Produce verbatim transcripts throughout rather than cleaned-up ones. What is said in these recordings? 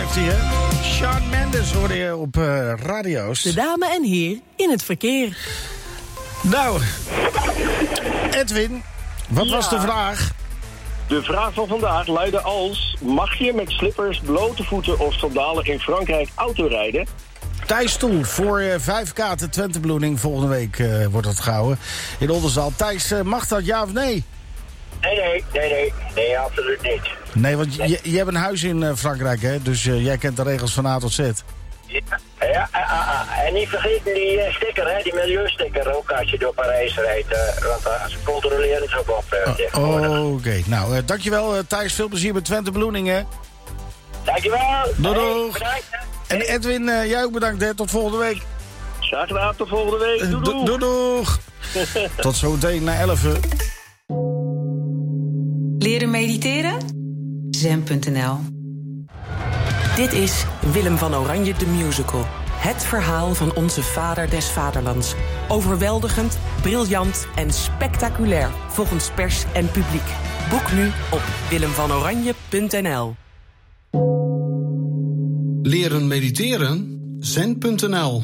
heeft hij, hè? Shawn Mendes hoorde je op uh, radio's. De dame en heer in het verkeer. Nou, Edwin, wat ja. was de vraag? De vraag van vandaag luidde als... mag je met slippers, blote voeten of sandalen in Frankrijk autorijden? Thijs Stoel voor uh, vijf kaarten Twente-bloeding. Volgende week uh, wordt dat gehouden in Oldenzaal. Thijs, uh, mag dat ja of nee? Nee, nee, nee, nee, nee, absoluut niet. Nee, want nee. Je, je hebt een huis in uh, Frankrijk, hè? Dus uh, jij kent de regels van A tot Z. Ja, ja uh, uh, en niet vergeten die uh, sticker, hè, die milieusticker ook als je door Parijs rijdt. Uh, want uh, ze controleren het ook op. Uh, oh, Oké, okay. nou, uh, dankjewel uh, Thijs. Veel plezier met Twente-bloeding, hè? Dankjewel. Doei, hey, doeg. Bedankt. En Edwin, uh, jij ook bedankt, hè? Tot volgende week. Graag gedaan, tot volgende week. Doei, doei. Doei, doeg. Tot zometeen na elf. Leren mediteren? zen punt n l. Dit is Willem van Oranje de Musical. Het verhaal van onze vader des vaderlands. Overweldigend, briljant en spectaculair volgens pers en publiek. Boek nu op willem van oranje punt n l. Leren mediteren? zen punt n l.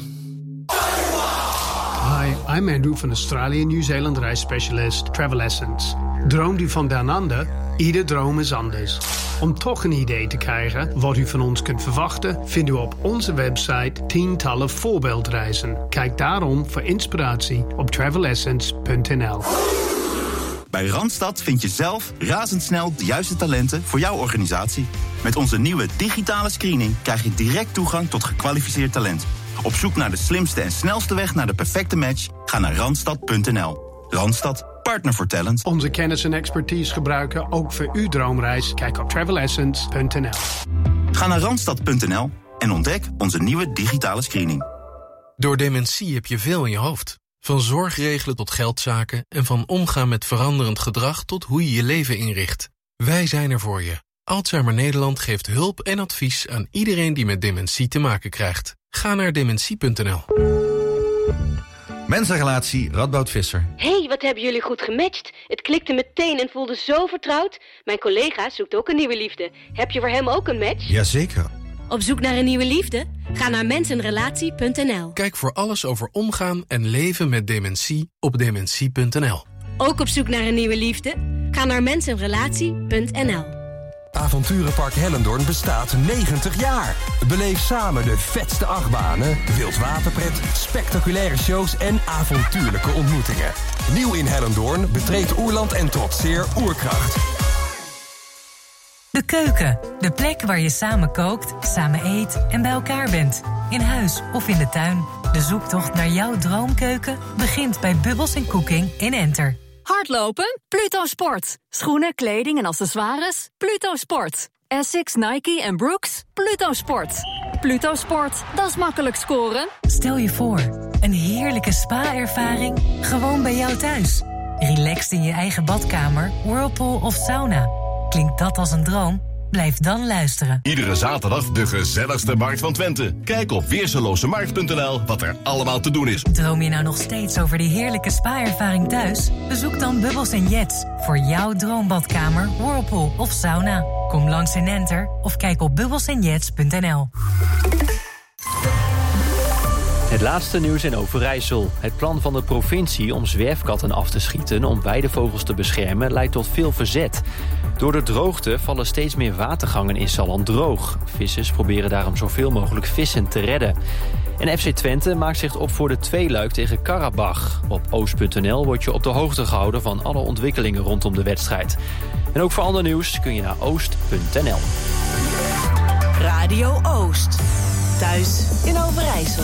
Hi, I'm Andrew van Australië Nieuw-Zeeland reisspecialist Travel Essence. Droomt u van down under? Ieder droom is anders. Om toch een idee te krijgen wat u van ons kunt verwachten, vindt u op onze website tientallen voorbeeldreizen. Kijk daarom voor inspiratie op travel essence punt n l. Bij Randstad vind je zelf razendsnel de juiste talenten voor jouw organisatie. Met onze nieuwe digitale screening krijg je direct toegang tot gekwalificeerd talent. Op zoek naar de slimste en snelste weg naar de perfecte match? Ga naar randstad punt n l. Randstad, partner voor talent. Onze kennis en expertise gebruiken ook voor uw droomreis. Kijk op travel essence punt n l. Ga naar randstad punt n l en ontdek onze nieuwe digitale screening. Door dementie heb je veel in je hoofd. Van zorgregelen tot geldzaken en van omgaan met veranderend gedrag tot hoe je je leven inricht. Wij zijn er voor je. Alzheimer Nederland geeft hulp en advies aan iedereen die met dementie te maken krijgt. Ga naar dementie punt n l. Mensenrelatie, Radboud Visser. Hé, hey, wat hebben jullie goed gematcht. Het klikte meteen en voelde zo vertrouwd. Mijn collega zoekt ook een nieuwe liefde. Heb je voor hem ook een match? Jazeker. Op zoek naar een nieuwe liefde? Ga naar mensenrelatie punt n l. Kijk voor alles over omgaan en leven met dementie op dementie punt n l. Ook op zoek naar een nieuwe liefde? Ga naar mensenrelatie punt n l. Avonturenpark Hellendoorn bestaat negentig jaar. Beleef samen de vetste achtbanen, wildwaterpret, spectaculaire shows en avontuurlijke ontmoetingen. Nieuw in Hellendoorn, betreed Oerland en trotseer Oerkracht. De keuken, de plek waar je samen kookt, samen eet en bij elkaar bent. In huis of in de tuin. De zoektocht naar jouw droomkeuken begint bij Bubbles en Cooking in Enter. Hardlopen? Pluto Sport. Schoenen, kleding en accessoires? Pluto Sport. Essex, Nike en Brooks? Pluto Sport. Pluto Sport, dat is makkelijk scoren. Stel je voor, een heerlijke spa-ervaring gewoon bij jou thuis. Relaxed in je eigen badkamer, whirlpool of sauna. Klinkt dat als een droom? Blijf dan luisteren. Iedere zaterdag de gezelligste markt van Twente. Kijk op weerselozemarkt punt n l wat er allemaal te doen is. Droom je nou nog steeds over die heerlijke spa-ervaring thuis? Bezoek dan Bubbles en Jets voor jouw droombadkamer, whirlpool of sauna. Kom langs in Enter of kijk op bubbles en jets punt n l. Het laatste nieuws in Overijssel. Het plan van de provincie om zwerfkatten af te schieten om weidevogels te beschermen leidt tot veel verzet. Door de droogte vallen steeds meer watergangen in Salland droog. Vissers proberen daarom zoveel mogelijk vissen te redden. En F C Twente maakt zich op voor de tweeluik tegen Karabach. Op oost punt n l word je op de hoogte gehouden van alle ontwikkelingen rondom de wedstrijd. En ook voor ander nieuws kun je naar oost punt n l. Radio Oost. Thuis in Overijssel.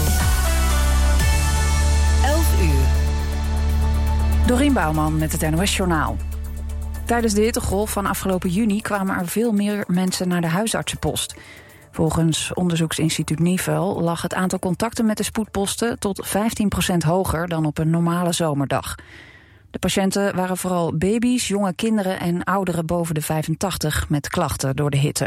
elf uur. Dorien Bouwman met het N O S-journaal. Tijdens de hittegolf van afgelopen juni kwamen er veel meer mensen naar de huisartsenpost. Volgens onderzoeksinstituut Nivel lag het aantal contacten met de spoedposten tot vijftien procent hoger dan op een normale zomerdag. De patiënten waren vooral baby's, jonge kinderen en ouderen boven de vijfentachtig met klachten door de hitte.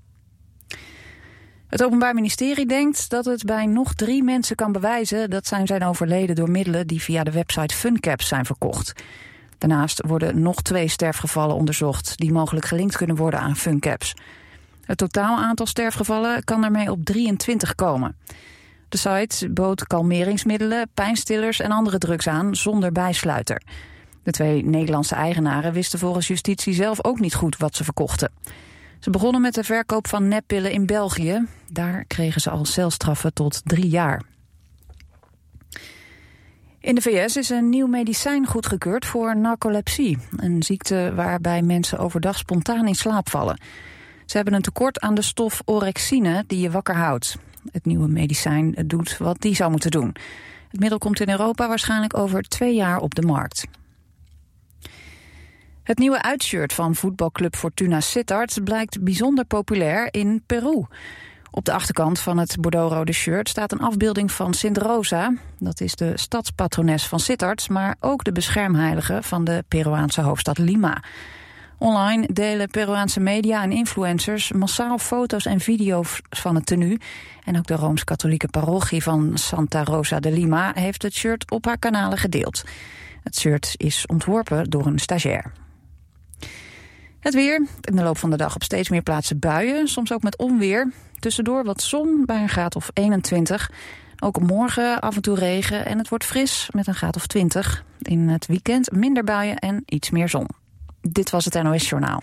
Het Openbaar Ministerie denkt dat het bij nog drie mensen kan bewijzen dat zij zijn overleden door middelen die via de website FunCaps zijn verkocht. Daarnaast worden nog twee sterfgevallen onderzocht die mogelijk gelinkt kunnen worden aan FunCaps. Het totaal aantal sterfgevallen kan daarmee op drieëntwintig komen. De site bood kalmeringsmiddelen, pijnstillers en andere drugs aan zonder bijsluiter. De twee Nederlandse eigenaren wisten volgens justitie zelf ook niet goed wat ze verkochten. Ze begonnen met de verkoop van neppillen in België. Daar kregen ze al celstraffen tot drie jaar. In de V S is een nieuw medicijn goedgekeurd voor narcolepsie. Een ziekte waarbij mensen overdag spontaan in slaap vallen. Ze hebben een tekort aan de stof orexine die je wakker houdt. Het nieuwe medicijn doet wat die zou moeten doen. Het middel komt in Europa waarschijnlijk over twee jaar op de markt. Het nieuwe uitshirt van voetbalclub Fortuna Sittard blijkt bijzonder populair in Peru. Op de achterkant van het bordeauxrode shirt staat een afbeelding van Sint Rosa. Dat is de stadspatrones van Sittard, maar ook de beschermheilige van de Peruaanse hoofdstad Lima. Online delen Peruaanse media en influencers massaal foto's en video's van het tenue. En ook de Rooms-Katholieke parochie van Santa Rosa de Lima heeft het shirt op haar kanalen gedeeld. Het shirt is ontworpen door een stagiair. Het weer. In de loop van de dag op steeds meer plaatsen buien, soms ook met onweer. Tussendoor wat zon bij een graad of eenentwintig. Ook morgen af en toe regen en het wordt fris met een graad of twintig. In het weekend minder buien en iets meer zon. Dit was het N O S Journaal.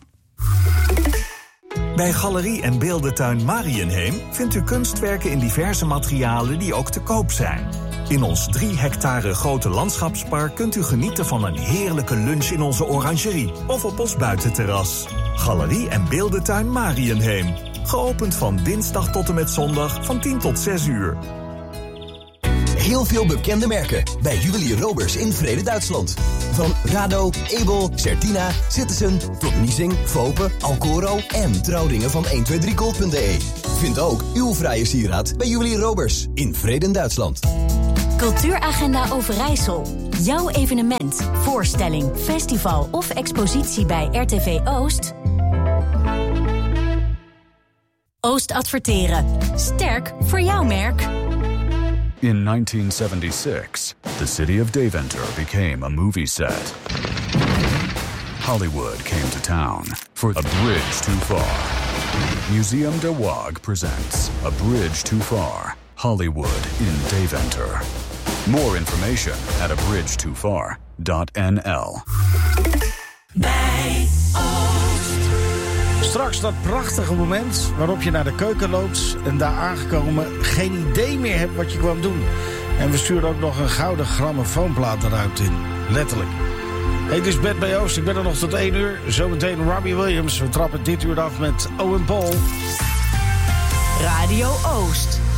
Bij Galerie en Beeldentuin Mariënheem vindt u kunstwerken in diverse materialen die ook te koop zijn. In ons drie hectare grote landschapspark kunt u genieten van een heerlijke lunch in onze orangerie of op ons buitenterras. Galerie en Beeldentuin Mariënheem. Geopend van dinsdag tot en met zondag van tien tot zes uur. Heel veel bekende merken bij Juwelier Roberts in Vrede, Duitsland. Van Rado, Ebel, Certina, Citizen tot Niesing, Fope, Alcoro en trouwringen van een twee drie gold punt d e. Vind ook uw fraaie sieraad bij Juwelier Roberts in Vrede, Duitsland. Cultuuragenda Overijssel. Jouw evenement, voorstelling, festival of expositie bij R T V Oost? Oost Adverteren. Sterk voor jouw merk. In nineteen seventy-six, the city of Deventer became a movie set. Hollywood came to town for A Bridge Too Far. Museum de Waag presents A Bridge Too Far, Hollywood in Deventer. More information at a bridge too far dot n l. Bij Oost. Straks dat prachtige moment waarop je naar de keuken loopt en daar aangekomen geen idee meer hebt wat je kwam doen. En we sturen ook nog een gouden grammofoonplaat de ruimte in. Letterlijk. Hey, het is Bed bij Oost. Ik ben er nog tot één uur. Zometeen Robbie Williams. We trappen dit uur af met Owen Paul. Radio Oost.